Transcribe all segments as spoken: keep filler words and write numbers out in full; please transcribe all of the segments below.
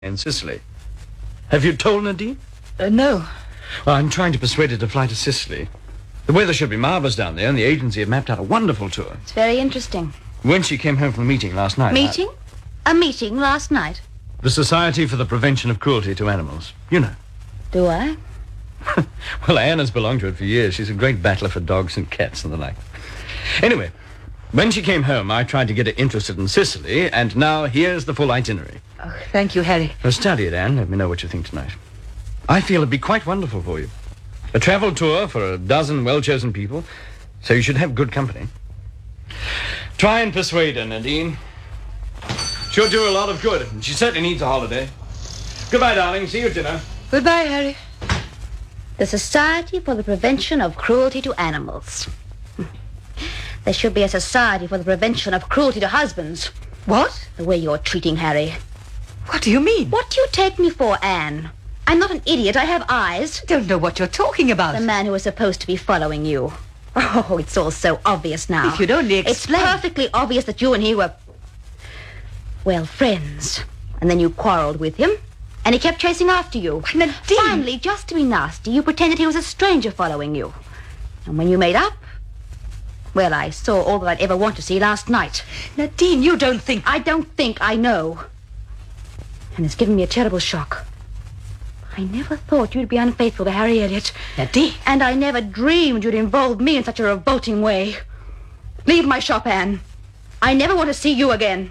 in Sicily. Have you told Nadine? Uh, no. Well, I'm trying to persuade her to fly to Sicily. The weather should be marvellous down there, and the agency have mapped out a wonderful tour. It's very interesting. When she came home from the meeting last night... Meeting? I... A meeting last night? The Society for the Prevention of Cruelty to Animals. You know. Do I? Well, Anna's belonged to it for years. She's a great battler for dogs and cats and the like. Anyway, when she came home, I tried to get her interested in Sicily, and now here's the full itinerary. Oh, thank you, Harry. Now, study it, Anne. Let me know what you think tonight. I feel it'd be quite wonderful for you. A travel tour for a dozen well-chosen people, so you should have good company. Try and persuade her, Nadine. She'll do a lot of good, and she certainly needs a holiday. Goodbye, darling. See you at dinner. Goodbye, Harry. The Society for the Prevention of Cruelty to Animals. There should be a Society for the Prevention of Cruelty to Husbands. What? The way you're treating Harry. What do you mean? What do you take me for, Anne? I'm not an idiot. I have eyes. I don't know what you're talking about. The man who was supposed to be following you. Oh, it's all so obvious now. If you'd only explain. It's perfectly obvious that you and he were, well, friends. And then you quarreled with him, and he kept chasing after you. Nadine. Finally, just to be nasty, you pretended he was a stranger following you. And when you made up, well, I saw all that I'd ever want to see last night. Nadine, you don't think... I don't think, I know. And it's given me a terrible shock. I never thought you'd be unfaithful to Harry Elliot. Nadine. And I never dreamed you'd involve me in such a revolting way. Leave my shop, Anne. I never want to see you again.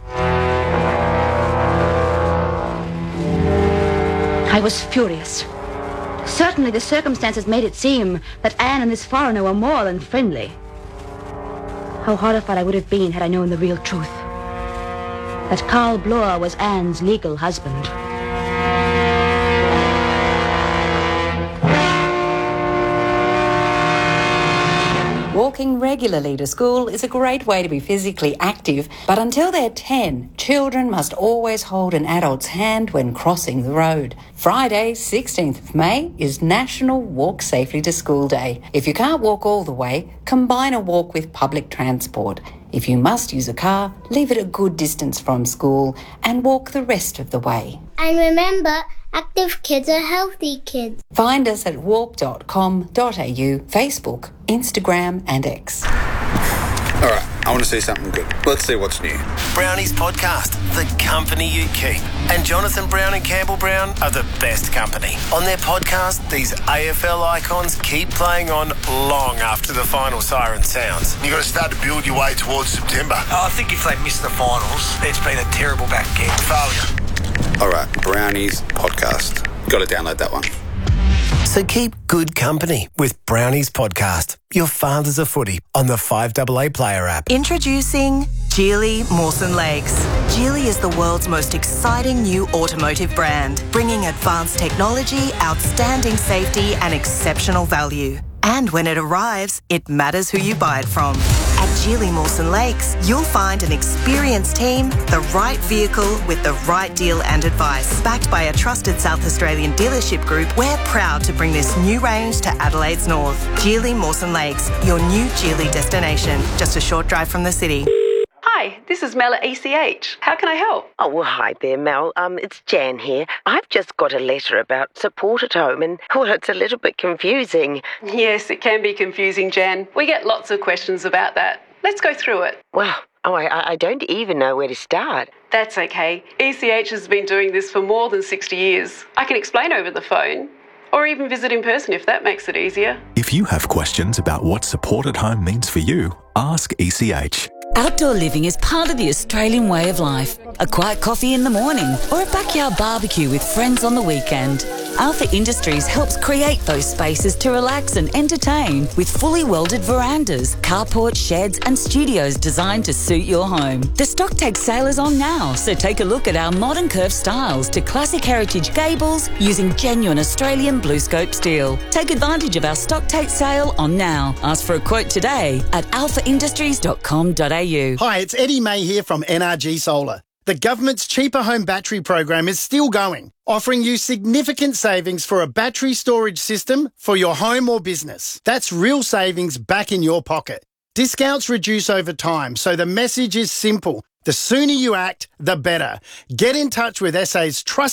I was furious. Certainly the circumstances made it seem that Anne and this foreigner were more than friendly. How horrified I would have been had I known the real truth. That Carl Bloor was Anne's legal husband. Walking regularly to school is a great way to be physically active, but until they're ten, children must always hold an adult's hand when crossing the road. Friday, sixteenth of May, is National Walk Safely to School Day. If you can't walk all the way, combine a walk with public transport. If you must use a car, leave it a good distance from school and walk the rest of the way. And remember, active kids are healthy kids. Find us at walk dot com dot a u, Facebook, Instagram and X. All right, I want to see something good. Let's see what's new. Brownie's podcast, The Company You Keep. And Jonathan Brown and Campbell Brown are the best company. On their podcast, these A F L icons keep playing on long after the final siren sounds. You've got to start to build your way towards September. Oh, I think if they miss the finals, it's been a terrible back end. Failure. All right, Brownie's podcast. Got to download that one. So keep good company with Brownie's podcast. Your father's a footy on the five A A Player app. Introducing Geely Mawson Lakes. Geely is the world's most exciting new automotive brand, bringing advanced technology, outstanding safety and exceptional value. And when it arrives, it matters who you buy it from. At Geely Mawson Lakes, you'll find an experienced team, the right vehicle with the right deal and advice. Backed by a trusted South Australian dealership group, we're proud to bring this new range to Adelaide's north. Geely Mawson Lakes, your new Geely destination, just a short drive from the city. Hi, this is Mel at E C H. How can I help? Oh, well, hi there, Mel. Um, it's Jan here. I've just got a letter about support at home and, well, it's a little bit confusing. Yes, it can be confusing, Jan. We get lots of questions about that. Let's go through it. Well, oh, I, I don't even know where to start. That's okay. E C H has been doing this for more than sixty years. I can explain over the phone. Or even visit in person if that makes it easier. If you have questions about what support at home means for you, ask E C H. Outdoor living is part of the Australian way of life. A quiet coffee in the morning or a backyard barbecue with friends on the weekend. Alpha Industries helps create those spaces to relax and entertain with fully welded verandas, carports, sheds and studios designed to suit your home. The stock take sale is on now, so take a look at our modern curved styles to classic heritage gables using genuine Australian BlueScope steel. Take advantage of our stock take sale on now. Ask for a quote today at alpha industries dot com dot a u. Hi, it's Eddie May here from N R G Solar. The government's Cheaper Home Battery program is still going, offering you significant savings for a battery storage system for your home or business. That's real savings back in your pocket. Discounts reduce over time, so the message is simple. The sooner you act, the better. Get in touch with S A's trusted